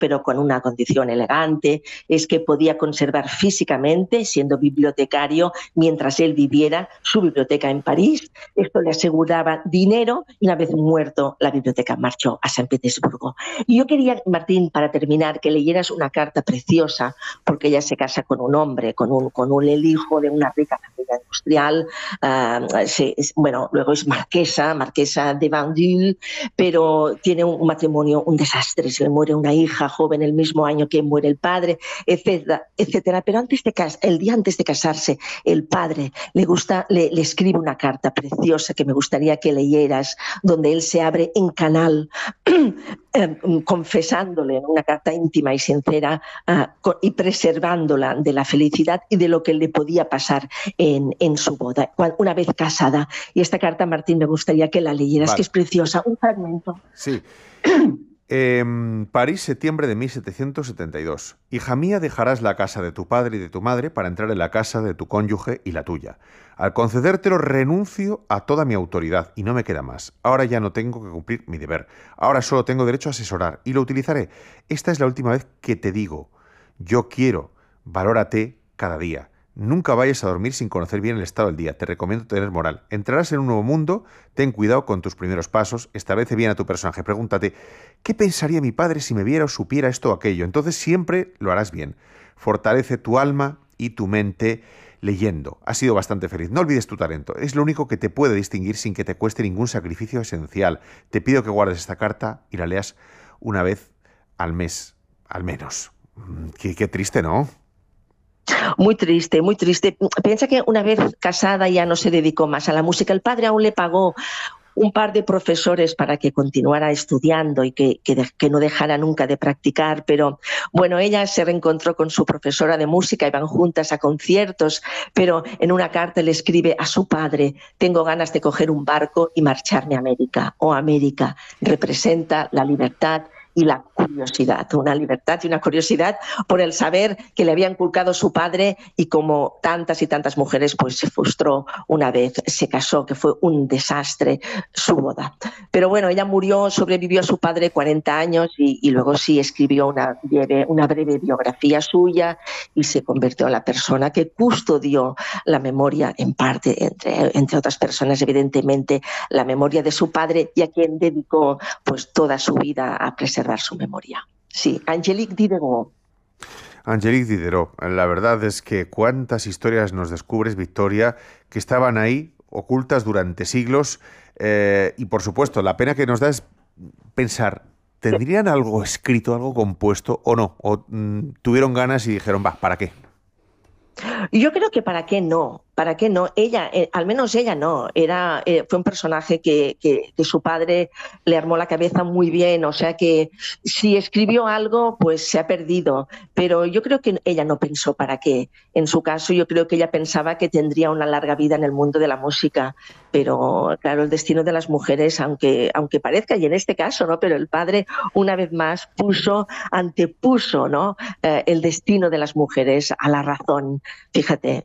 pero con una condición elegante, es que podía conservar físicamente, siendo bibliotecario, mientras él viviera, su biblioteca en París. Esto le aseguraba dinero y una vez muerto, la biblioteca marchó a San Petersburgo. Y yo quería, Martín, para terminar, que leyeras una carta preciosa, porque ella se casa con un hombre, el hijo de una rica familia industrial. Bueno, luego es marquesa de Vandil, pero tiene un matrimonio, un desastre. Se le muere una hija joven el mismo año que muere el padre, etcétera, etcétera. Pero el día antes de casarse, el padre le escribe una carta preciosa que me gustaría que leyeras, donde él se abre en canal, confesándole en una carta íntima y sincera, y preservándola de la felicidad y de lo que le podía pasar en su boda, una vez casada. Y esta carta, Martín, me gustaría que la leyeras, vale, que es preciosa. Un fragmento. Sí. París, septiembre de 1772. Hija mía, dejarás la casa de tu padre y de tu madre para entrar en la casa de tu cónyuge y la tuya. Al concedértelo renuncio a toda mi autoridad y no me queda más. Ahora ya no tengo que cumplir mi deber. Ahora solo tengo derecho a asesorar y lo utilizaré. Esta es la última vez que te digo. Yo quiero. Valórate cada día. Nunca vayas a dormir sin conocer bien el estado del día. Te recomiendo tener moral. Entrarás en un nuevo mundo. Ten cuidado con tus primeros pasos. Establece bien a tu personaje. Pregúntate, ¿qué pensaría mi padre si me viera o supiera esto o aquello? Entonces siempre lo harás bien. Fortalece tu alma y tu mente leyendo. Has sido bastante feliz. No olvides tu talento. Es lo único que te puede distinguir sin que te cueste ningún sacrificio esencial. Te pido que guardes esta carta y la leas una vez al mes, al menos. Qué triste, ¿no? Muy triste, muy triste. Piensa que una vez casada ya no se dedicó más a la música. El padre aún le pagó un par de profesores para que continuara estudiando y que no dejara nunca de practicar, pero bueno, ella se reencontró con su profesora de música y van juntas a conciertos, pero en una carta le escribe a su padre: tengo ganas de coger un barco y marcharme a América. Oh, América representa la libertad y la curiosidad, una libertad y una curiosidad por el saber que le había inculcado su padre, y como tantas y tantas mujeres, pues se frustró una vez se casó, que fue un desastre su boda. Pero bueno, ella murió, sobrevivió a su padre 40 años y luego sí escribió una breve biografía suya y se convirtió en la persona que custodió la memoria, en parte, entre otras personas, evidentemente, la memoria de su padre, y a quien dedicó pues toda su vida a preservar su memoria. Sí, Angélique Diderot. Angélique Diderot. La verdad es que cuántas historias nos descubres, Victoria, que estaban ahí, ocultas durante siglos, y por supuesto, la pena que nos da es pensar, ¿tendrían algo escrito, algo compuesto o no? ¿O tuvieron ganas y dijeron, va, ¿para qué? Yo creo que para qué no. ¿Para qué no? Ella, al menos ella no, fue un personaje que su padre le armó la cabeza muy bien, o sea que si escribió algo, pues se ha perdido, pero yo creo que ella no pensó para qué. En su caso, yo creo que ella pensaba que tendría una larga vida en el mundo de la música, pero claro, el destino de las mujeres, aunque parezca, y en este caso, ¿no? Pero el padre, una vez más, antepuso, ¿no? El destino de las mujeres a la razón. Fíjate,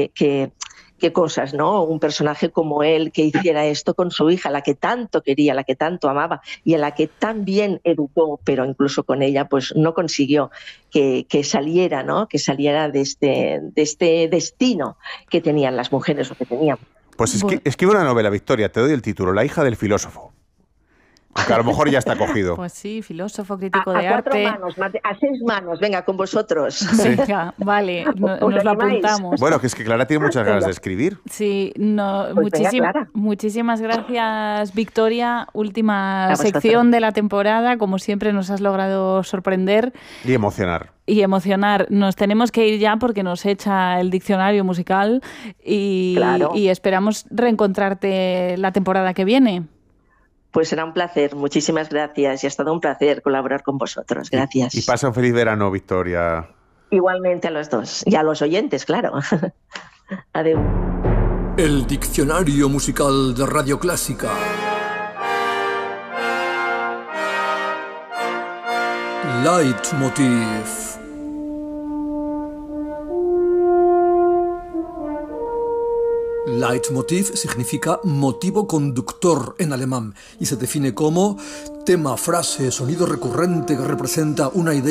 qué cosas, ¿no? Un personaje como él que hiciera esto con su hija, la que tanto quería, la que tanto amaba y a la que tan bien educó, pero incluso con ella pues no consiguió que saliera, ¿no? Que saliera de este destino que tenían las mujeres, o que teníamos. Pues escribe una novela, Victoria, te doy el título, La hija del filósofo. Aunque a lo mejor ya está cogido. Pues sí, filósofo, crítico de arte. A 4 manos, a 6 manos, venga, con vosotros. Sí. Venga, vale, nos lo apuntamos. Bueno, que es que Clara tiene muchas ganas de escribir. Sí, pues muchísimas gracias, Victoria. Última sección de la temporada. Como siempre, nos has logrado sorprender. Y emocionar. Nos tenemos que ir ya porque nos echa el diccionario musical y esperamos reencontrarte la temporada que viene. Pues será un placer, muchísimas gracias, y ha estado un placer colaborar con vosotros, gracias. Y pasa un feliz verano, Victoria. Igualmente a los dos, y a los oyentes, claro. Adeu. El diccionario musical de Radio Clásica. Leitmotiv. Leitmotiv significa motivo conductor en alemán y se define como tema, frase, sonido recurrente que representa una idea